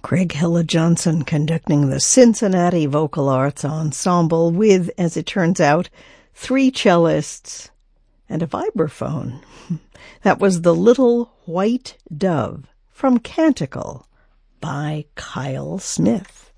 Craig Hilla Johnson conducting the Cincinnati Vocal Arts Ensemble with, as it turns out, 3 cellists and a vibraphone. That was The Little White Dove from Canticle by Kyle Smith.